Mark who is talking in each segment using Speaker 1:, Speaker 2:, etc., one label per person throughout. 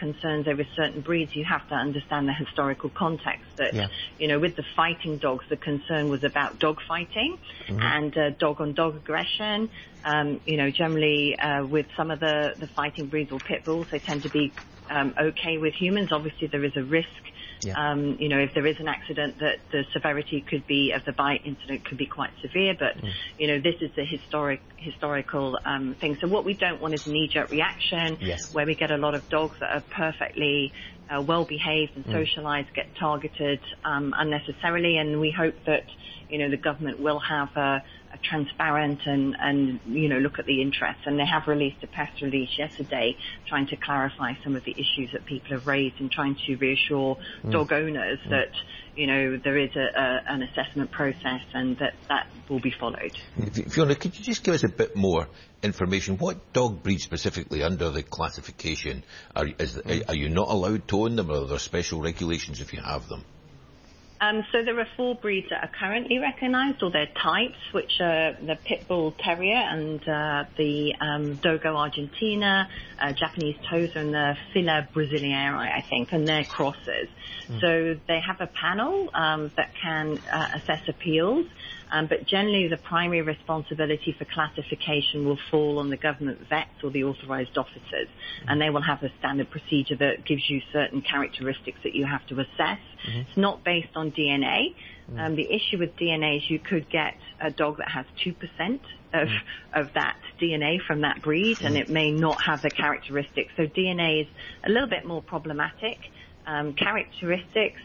Speaker 1: concerns over certain breeds, you have to understand the historical context that, with the fighting dogs, the concern was about dog fighting and dog-on-dog aggression. Generally with some of the fighting breeds or pit bulls, they tend to be okay with humans. Obviously, there is a risk. If there is an accident, that the severity could be of the bite incident could be quite severe, but this is the historical thing. So what we don't want is a knee-jerk reaction where we get a lot of dogs that are perfectly well behaved and socialized get targeted unnecessarily, and we hope that the government will have a transparent and look at the interests. And they have released a press release yesterday trying to clarify some of the issues that people have raised and trying to reassure dog owners that there is an assessment process and that will be followed.
Speaker 2: Fiona, could you just give us a bit more information? What dog breed specifically under the classification are you not allowed to own them, or are there special regulations if you have them?
Speaker 1: So there are 4 breeds that are currently recognised, or their types, which are the Pit Bull Terrier and the Dogo Argentina, Japanese Tosa, and the Fila Brasileira, I think, and they're crosses. So they have a panel that can assess appeals, but generally the primary responsibility for classification will fall on the government vets or the authorised officers, and they will have a standard procedure that gives you certain characteristics that you have to assess. It's not based on DNA. The issue with DNA is you could get a dog that has 2% of that DNA from that breed, and it may not have the characteristics. So DNA is a little bit more problematic. Characteristics,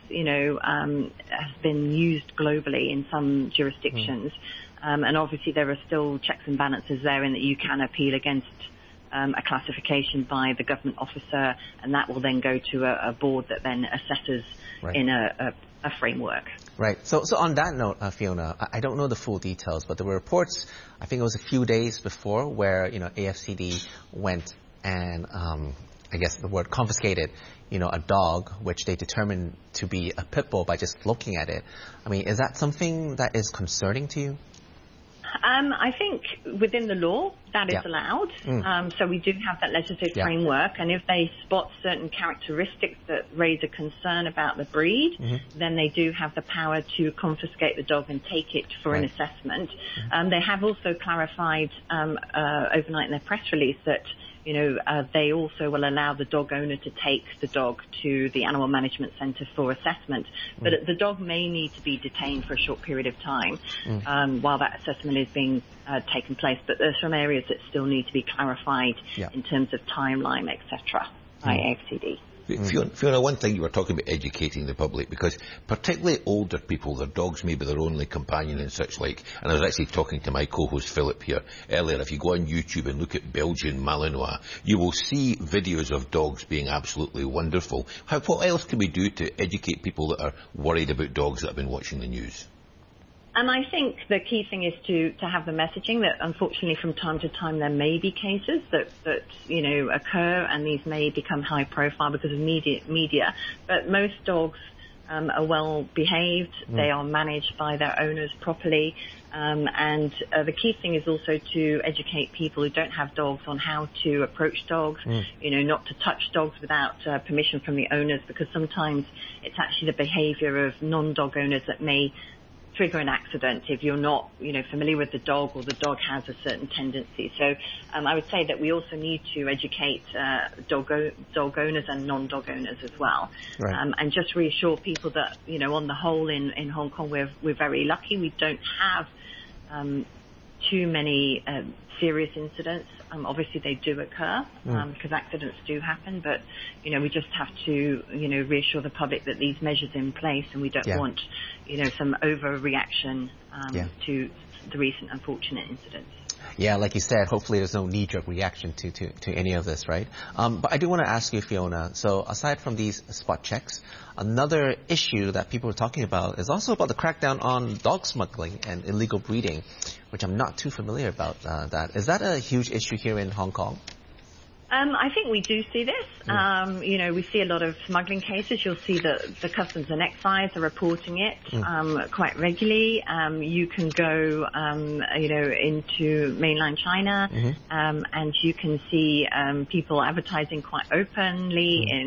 Speaker 1: has been used globally in some jurisdictions, and obviously there are still checks and balances there in that you can appeal against a classification by the government officer, and that will then go to a board that then assesses in a framework.
Speaker 3: Right. So on that note, Fiona, I don't know the full details, but there were reports, I think it was a few days before, where AFCD went and I guess the word confiscated, a dog which they determined to be a pit bull by just looking at it. I mean, is that something that is concerning to you?
Speaker 1: I think within the law that is allowed. So we do have that legislative framework, and if they spot certain characteristics that raise a concern about the breed, then they do have the power to confiscate the dog and take it for an assessment. They have also clarified overnight in their press release that they also will allow the dog owner to take the dog to the Animal Management Centre for assessment. But the dog may need to be detained for a short period of time while that assessment is being taken place. But there are some areas that still need to be clarified in terms of timeline, etc. by AFCD.
Speaker 2: Fiona, one thing you were talking about educating the public, because particularly older people, their dogs may be their only companion and such like. And I was actually talking to my co-host Philip here earlier. If you go on YouTube and look at Belgian Malinois, you will see videos of dogs being absolutely wonderful. What else can we do to educate people that are worried about dogs that have been watching the news?
Speaker 1: And I think the key thing is to have the messaging that unfortunately from time to time there may be cases that occur, and these may become high profile because of media. But most dogs are well behaved. They are managed by their owners properly. And the key thing is also to educate people who don't have dogs on how to approach dogs, not to touch dogs without permission from the owners, because sometimes it's actually the behavior of non-dog owners that may trigger an accident if you're not, familiar with the dog, or the dog has a certain tendency. So I would say that we also need to educate dog owners and non-dog owners as well, and just reassure people that on the whole in Hong Kong we're very lucky. We don't have too many serious incidents. Obviously they do occur because accidents do happen, but we just have to reassure the public that these measures are in place, and we don't want some overreaction to the recent unfortunate incidents.
Speaker 3: Yeah, like you said, hopefully there's no knee-jerk reaction to any of this, right? But I do want to ask you, Fiona, so aside from these spot checks, another issue that people are talking about is also about the crackdown on dog smuggling and illegal breeding, which I'm not too familiar about that. Is that a huge issue here in Hong Kong?
Speaker 1: I think we do see this. We see a lot of smuggling cases. You'll see that the Customs and Excise are reporting it quite regularly. You can go, into mainland China, and you can see people advertising quite openly in